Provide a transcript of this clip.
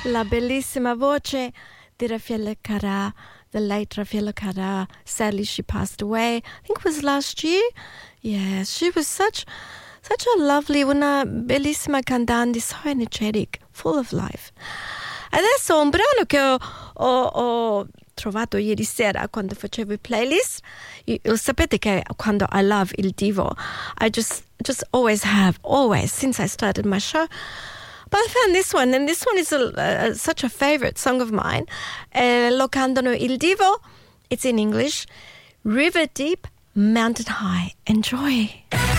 La bellissima voce di Raffaella Carrà, the late Raffaella Carrà. Sadly, she passed away. I think it was last year. Yeah, she was such a lovely, una bellissima cantante, so energetic, full of life. Adesso un brano che ho trovato ieri sera quando facevo i playlist. Sapete che quando I love il divo, I just always have, since I started my show. But I found this one, and this one is such a favorite song of mine. Lo cantano il divo. It's in English. River Deep, Mountain High. Enjoy.